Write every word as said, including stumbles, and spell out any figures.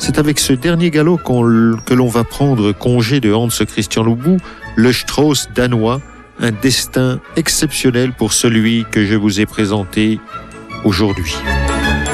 C'est avec ce dernier galop qu'on, que l'on va prendre congé de Hans Christian Loubou, le Strauss danois, un destin exceptionnel pour celui que je vous ai présenté aujourd'hui.